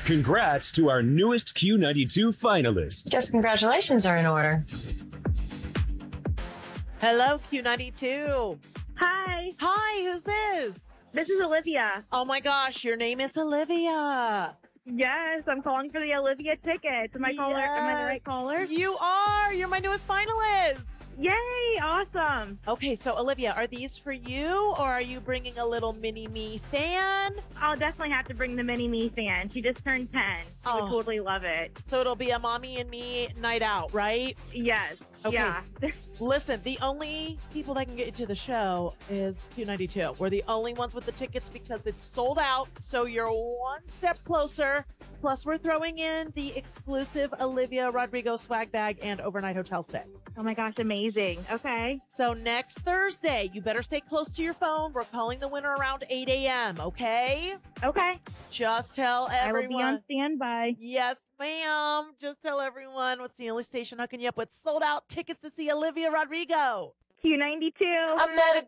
Congrats to our newest Q92 finalist. Guess congratulations are in order. Hello, Q92. Hi, Hi, who's this? this is Olivia. Oh my gosh, your name is Olivia. Yes, I'm calling for the Olivia tickets. Am I caller? Am I the right caller? You are. You're my newest finalist. Yay! Awesome. Okay, so Olivia, are these for you or are you bringing a little mini me fan? I'll definitely have to bring the mini me fan. She just turned 10. She Oh. would totally love it. So it'll be a mommy and me night out, right? Yes. Okay. Yeah. Listen, the only people that can get into the show is Q92. We're the only ones with the tickets because it's sold out. So you're one step closer. Plus, we're throwing in the exclusive Olivia Rodrigo swag bag and overnight hotel stay. Oh my gosh, amazing. Okay. So next Thursday, you better stay close to your phone. We're calling the winner around 8 a.m., okay? Okay. Just tell I will be everyone. on standby. Yes, ma'am. Just tell everyone what's the only station hooking you up with sold out tickets to see Olivia Rodrigo. Q92. I met a